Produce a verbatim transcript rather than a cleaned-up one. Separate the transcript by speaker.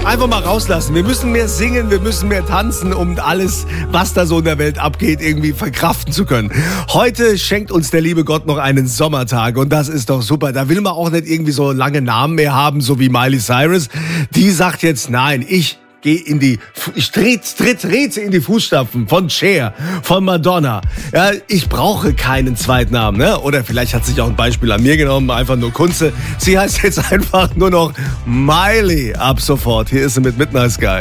Speaker 1: Einfach mal rauslassen. Wir müssen mehr singen, wir müssen mehr tanzen, um alles, was da so in der Welt abgeht, irgendwie verkraften zu können. Heute schenkt uns der liebe Gott noch einen Sommertag und das ist doch super. Da will man auch nicht irgendwie so lange Namen mehr haben, so wie Miley Cyrus. Die sagt jetzt, nein, ich Geh in die, ich tritt, tritt, tritt in die Fußstapfen von Cher, von Madonna. Ja, ich brauche keinen Zweitnamen, ne? Oder vielleicht hat sich auch ein Beispiel an mir genommen, einfach nur Kunze. Sie heißt jetzt einfach nur noch Miley ab sofort. Hier ist sie mit Midnight Sky.